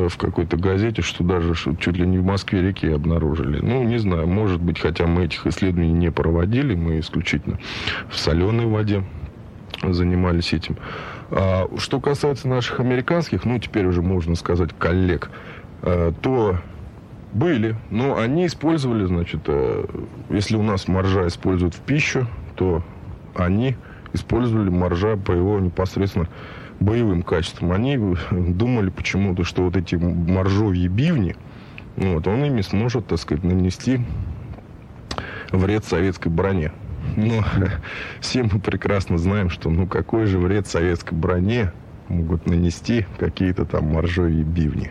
в какой-то газете, что даже чуть ли не в Москве-реке обнаружили. Ну, не знаю, может быть, хотя мы этих исследований не проводили, мы исключительно в соленой воде занимались этим. А что касается наших американских, ну, теперь уже можно сказать, коллег, то были, но они использовали, значит, если у нас моржа используют в пищу, то они использовали моржа по его непосредственно боевым качествам. Они думали почему-то, что вот эти моржовьи бивни, вот, он ими сможет, так сказать, нанести вред советской броне. Но все мы прекрасно знаем, что ну какой же вред советской броне могут нанести какие-то там моржовьи бивни.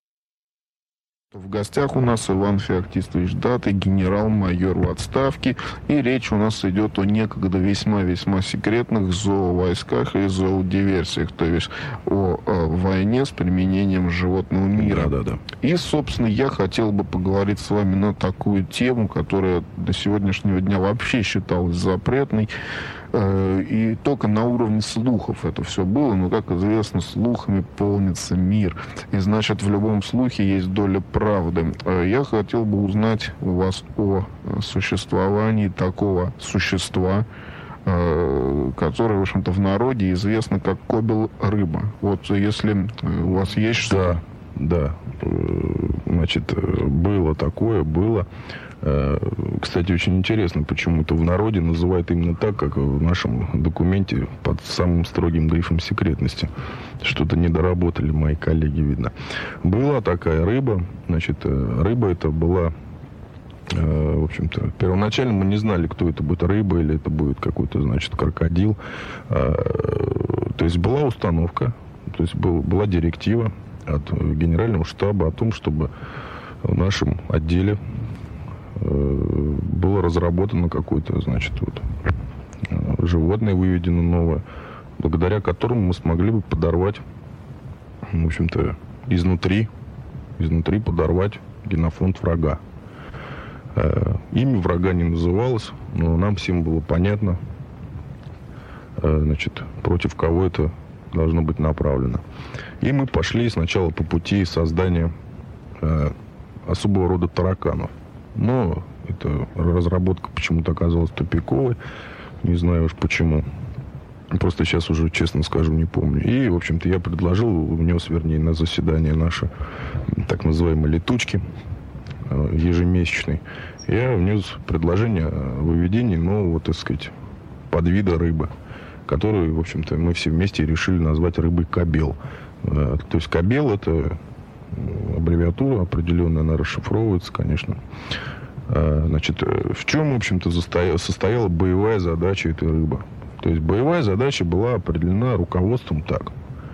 В гостях у нас Иван Феоктистович Датый, генерал-майор в отставке. И речь у нас идет о некогда весьма-весьма секретных зоовойсках и зоодиверсиях, то есть о войне с применением животного мира. Да. И, собственно, я хотел бы поговорить с вами на такую тему, которая до сегодняшнего дня вообще считалась запретной. И только на уровне слухов это все было, но, как известно, слухами полнится мир. И, значит, в любом слухе есть доля правды. Я хотел бы узнать у вас о существовании такого существа, которое, в общем-то, в народе известно как кобел-рыба. Вот если у вас есть что-то... Да. Значит, было такое, было. Кстати, очень интересно, почему-то в народе называют именно так, как в нашем документе под самым строгим грифом секретности. Что-то недоработали мои коллеги, видно. Была такая рыба. Значит, рыба это была, в общем-то, первоначально мы не знали, кто это будет, рыба или это будет какой-то, значит, крокодил. То есть была установка, то есть была директива от генерального штаба о том, чтобы в нашем отделе было разработано какое-то, значит, вот, животное выведено новое, благодаря которому мы смогли бы подорвать, в общем-то, изнутри подорвать генофонд врага. Имя врага не называлось, но нам всем было понятно, значит, против кого это должно быть направлено. И мы пошли сначала по пути создания особого рода тараканов. Но эта разработка почему-то оказалась тупиковой. Не знаю уж почему. Просто сейчас уже, честно скажу, не помню. И, в общем-то, я предложил, внес, вернее, на заседание наши так называемые летучки ежемесячной. Я внес предложение о выведении нового, так сказать, подвида рыбы, которую, в общем-то, мы все вместе решили назвать рыбой кобел. То есть кобел — это аббревиатура определенная, она расшифровывается, конечно. Значит, в чем, в общем-то, состояла боевая задача этой рыбы? То есть боевая задача была определена руководством так.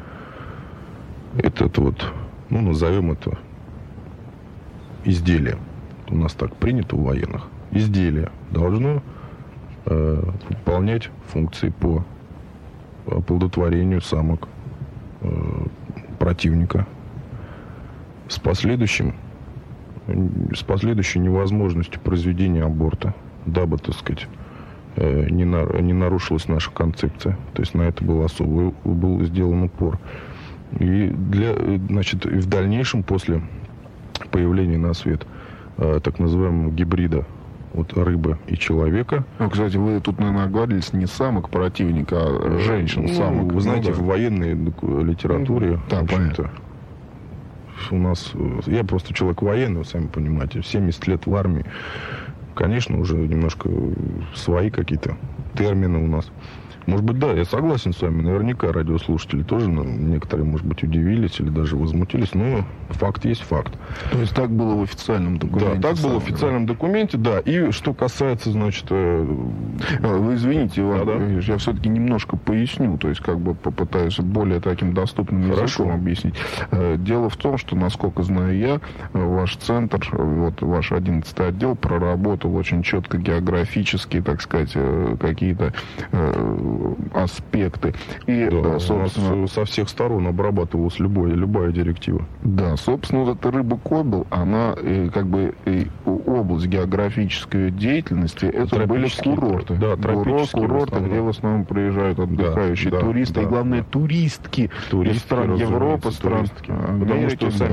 Этот вот, ну, назовем это изделие. У нас так принято у военных. Изделие должно выполнять функции по оплодотворению самок противника с последующей невозможностью произведения аборта, дабы, так сказать, не нарушилась наша концепция. То есть на это был сделан упор. И значит, в дальнейшем, после появления на свет так называемого гибрида от рыбы и человека. Ну, кстати, вы тут, наверное, оговорились не самок противника, а женщин, самок. Вы знаете, в военной литературе, да, в общем-то, у нас... Я просто человек военный, вы сами понимаете, 70 лет в армии. Конечно, уже немножко свои какие-то термины у нас. Может быть, да, я согласен с вами. Наверняка радиослушатели тоже, некоторые, может быть, удивились или даже возмутились, но факт есть факт. То есть так было в официальном документе? Да, так было в официальном документе, да. И что касается, значит... Вы извините, Иван, я все-таки немножко поясню, то есть как бы попытаюсь более таким доступным языком объяснить. Дело в том, что, насколько знаю я, ваш центр, вот ваш 11-й отдел проработал очень четко географические, так сказать, какие-то аспекты. И, да, собственно, у нас со всех сторон обрабатывалась любая директива. Да, собственно, вот эта рыба кобел, она как бы область географической деятельности, это были курорты. Да, курорты, где в основном приезжают отдыхающие туристы, и главное, туристки из стран Европы, стран Америки. Потому что